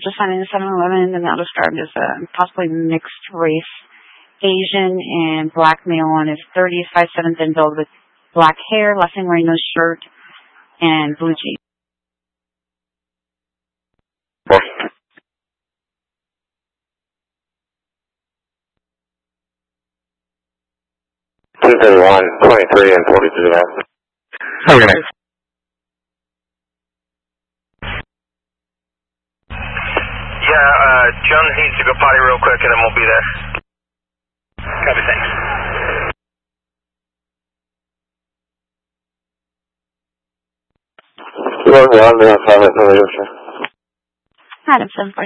Just finding the 7-Eleven, and now described as a possibly mixed race, Asian and black male on his 30s, 5'7", thin build with black hair, last name wearing no shirt, and blue jeans. 231, 23, and 42 now. Okay. Yeah, Jones needs to go potty real quick and then we'll be there. Copy, thanks. Adam 740.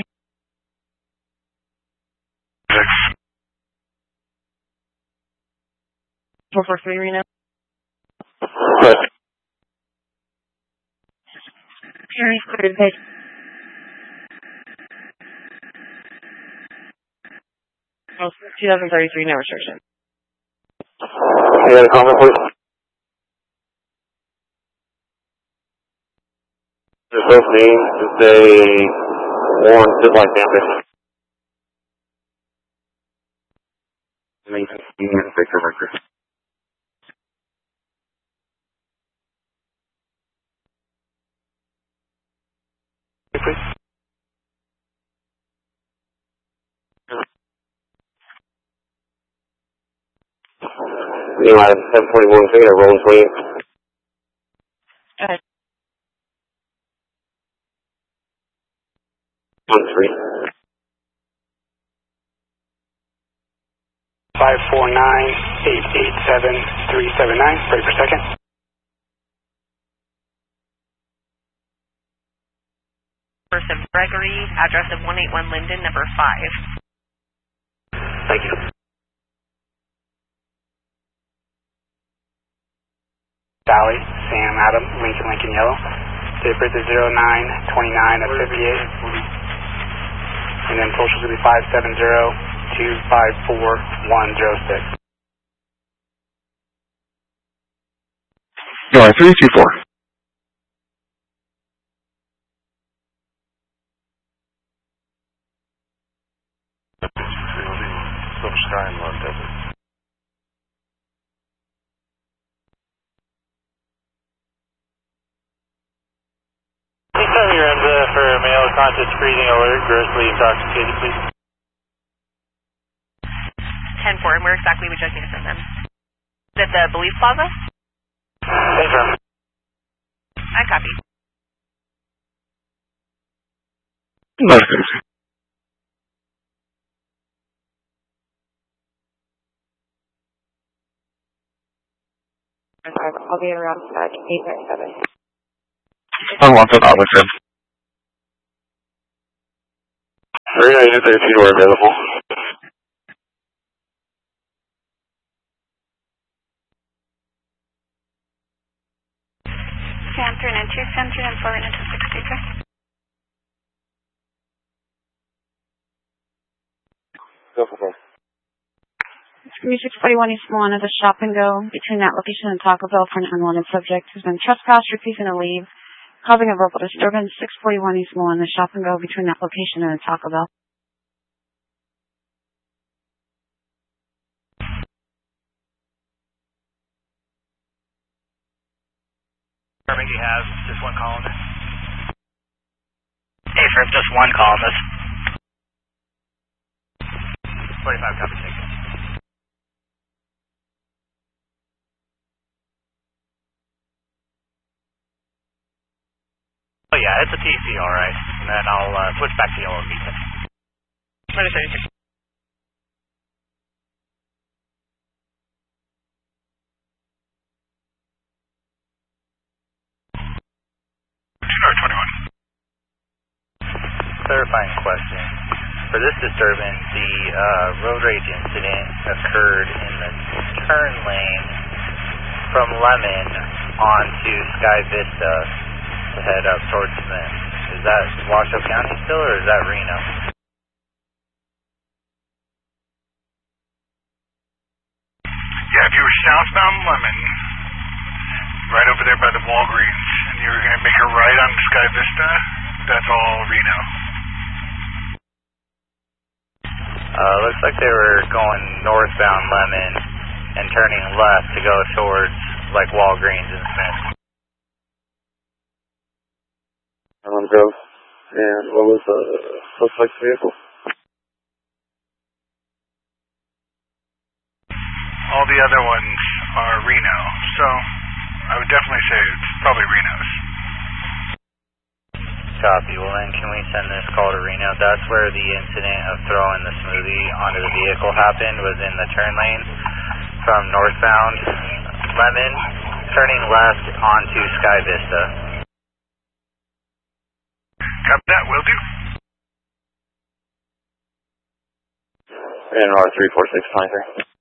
Four for three, Reno. Carrie's clear to page. Oh, 2033, no restriction. Any other comment, please? The first name is a Warren Sidlight campus. Victor Victor. Please. Anyway, 741, so you're rolling 28. Go ahead. 13. 549-887-379, ready per second. First of Gregory, address of 181 Linden, number 5. Thank you. Sally, Sam, Adam, Lincoln Yellow. Date of birth is 09-29 of 58. And then social will be 570-254-106. No, 324. Silver Sky and Lone Desert. Please tell me your for male conscious breathing alert, grossly intoxicated, please. 10-4, and where exactly would you like me to send them? Is it the Belief Plaza? Thanks, ma'am. I copy. I'll be around 897. I want that on with him. 39 and 13 were available. Sam 392, Sam 394, and 63. Go for it. It's going to be 641 East Milano, the shop and go between that location and Taco Bell for an unwanted subject who's been trespassed, refusing to leave, causing a verbal disturbance. 641 East Milano, the shop and go between that location and Taco Bell. Carnegie has just one columnist. Hey, sir, just one columnist. 25 copy taken. Oh yeah, it's a TC, alright. And then I'll switch back to yellow visa. Minus 36. Clarifying question. For this disturbance, the road rage incident occurred in the turn lane from Lemon onto Sky Vista to head up towards Smith. Is that Washoe County still, or is that Reno? Yeah, if you were southbound Lemon, right over there by the Walgreens, and you were going to make a right on Sky Vista, that's all Reno. Looks like they were going northbound Lemon and turning left to go towards like Walgreens and Smith. Elm Grove. And what was the suspect's vehicle? All the other ones are Reno, so I would definitely say it's probably Reno's. Copy. Well then, can we send this call to Reno? That's where the incident of throwing the smoothie onto the vehicle happened, was in the turn lane from northbound Lemon, turning left onto Sky Vista. Copy that, will do. And R 34623.